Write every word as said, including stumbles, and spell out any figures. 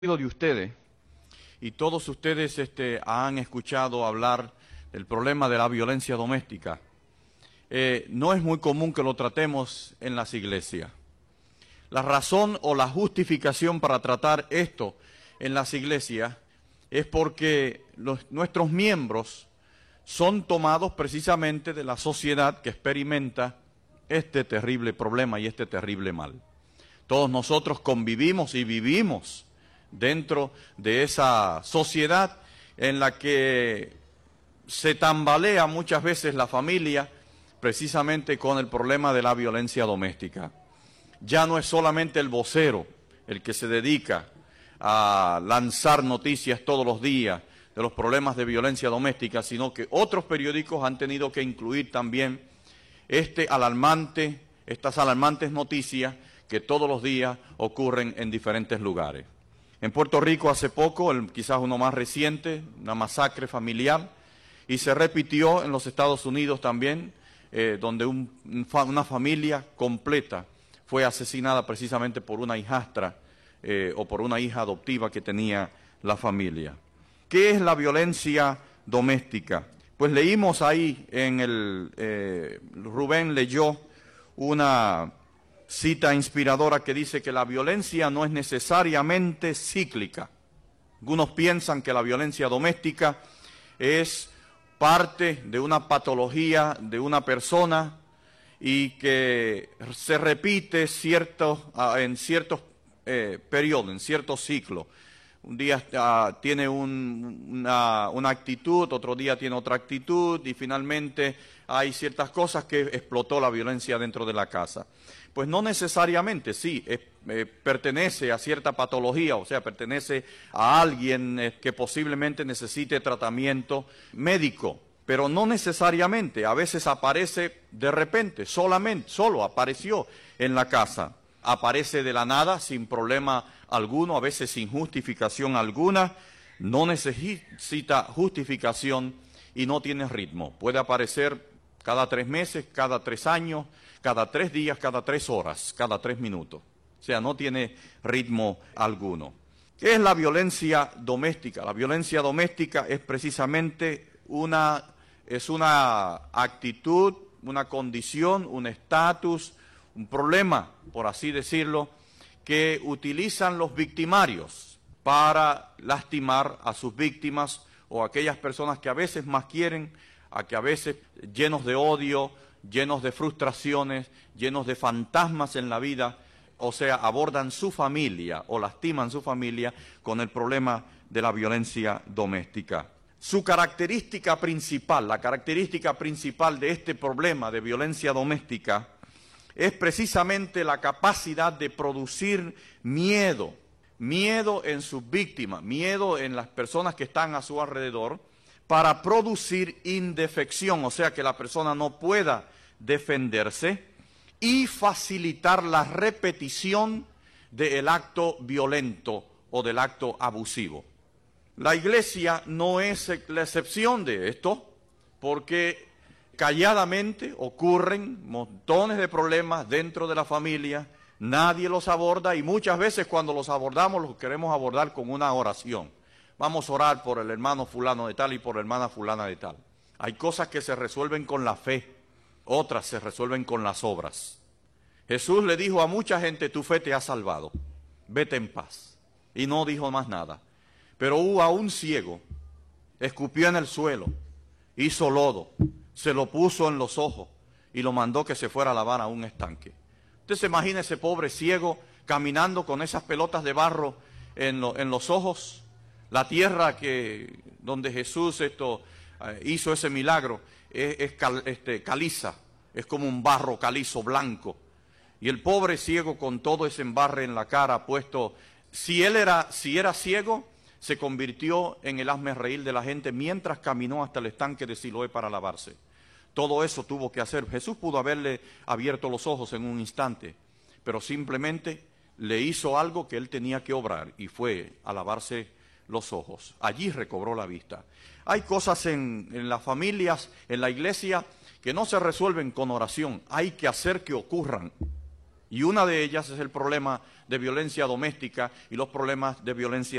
de ustedes, y todos ustedes este, han escuchado hablar del problema de la violencia doméstica. Eh, no es muy común que lo tratemos en las iglesias. La razón o la justificación para tratar esto en las iglesias es porque los, nuestros miembros son tomados precisamente de la sociedad que experimenta este terrible problema y este terrible mal. Todos nosotros convivimos y vivimos dentro de esa sociedad en la que se tambalea muchas veces la familia precisamente con el problema de la violencia doméstica. Ya no es solamente el vocero el que se dedica a lanzar noticias todos los días de los problemas de violencia doméstica, sino que otros periódicos han tenido que incluir también este alarmante, estas alarmantes noticias que todos los días ocurren en diferentes lugares. En Puerto Rico hace poco, el, quizás uno más reciente, una masacre familiar, y se repitió en los Estados Unidos también, eh, donde un, una familia completa fue asesinada precisamente por una hijastra eh, o por una hija adoptiva que tenía la familia. ¿Qué es la violencia doméstica? Pues leímos ahí en el, eh, Rubén leyó una cita inspiradora que dice que la violencia no es necesariamente cíclica. Algunos piensan que la violencia doméstica es parte de una patología de una persona y que se repite cierto, uh, en ciertos eh, periodos, en ciertos ciclos. Un día uh, tiene un, una, una actitud, otro día tiene otra actitud y finalmente hay ciertas cosas que explotó la violencia dentro de la casa. Pues no necesariamente, sí, es, eh, pertenece a cierta patología, o sea, pertenece a alguien eh, que posiblemente necesite tratamiento médico, pero no necesariamente, a veces aparece de repente, solamente, solo apareció en la casa, aparece de la nada, sin problema alguno, a veces sin justificación alguna, no necesita justificación y no tiene ritmo, puede aparecer cada tres meses, cada tres años, cada tres días, cada tres horas, cada tres minutos. O sea, no tiene ritmo alguno. ¿Qué es la violencia doméstica? La violencia doméstica es precisamente una, es una actitud, una condición, un estatus, un problema, por así decirlo, que utilizan los victimarios para lastimar a sus víctimas o a aquellas personas que a veces más quieren, a que a veces llenos de odio, llenos de frustraciones, llenos de fantasmas en la vida, o sea, abordan su familia o lastiman su familia con el problema de la violencia doméstica. Su característica principal, la característica principal de este problema de violencia doméstica es precisamente la capacidad de producir miedo, miedo en sus víctimas, miedo en las personas que están a su alrededor, para producir indefección, o sea, que la persona no pueda defenderse y facilitar la repetición del acto violento o del acto abusivo. La iglesia no es la excepción de esto, porque calladamente ocurren montones de problemas dentro de la familia, nadie los aborda y muchas veces cuando los abordamos los queremos abordar con una oración. Vamos a orar por el hermano fulano de tal y por la hermana fulana de tal. Hay cosas que se resuelven con la fe, otras se resuelven con las obras. Jesús le dijo a mucha gente, tu fe te ha salvado, vete en paz. Y no dijo más nada. Pero hubo a un ciego, escupió en el suelo, hizo lodo, se lo puso en los ojos y lo mandó que se fuera a lavar a un estanque. Usted se imagina ese pobre ciego caminando con esas pelotas de barro en, lo, en los ojos. La tierra que, donde Jesús esto, eh, hizo ese milagro es, es cal, este, caliza, es como un barro calizo blanco. Y el pobre ciego con todo ese embarre en la cara puesto, si él era, si era ciego, se convirtió en el hazmerreír de la gente mientras caminó hasta el estanque de Siloé para lavarse. Todo eso tuvo que hacer. Jesús pudo haberle abierto los ojos en un instante, pero simplemente le hizo algo que él tenía que obrar y fue a lavarse los ojos. Allí recobró la vista. Hay cosas en, en las familias, en la iglesia, que no se resuelven con oración. Hay que hacer que ocurran. Y una de ellas es el problema de violencia doméstica y los problemas de violencia